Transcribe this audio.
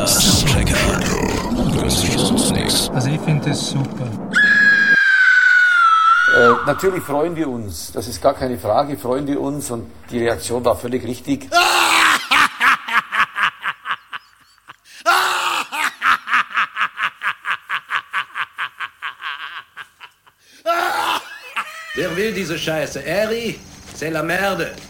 Soundchecker. Sonst nix. Also ich finde das super. Natürlich freuen wir uns, das ist gar keine Frage, freuen wir uns und die Reaktion war völlig richtig. Wer will diese Scheiße? Eri, c'est la merde.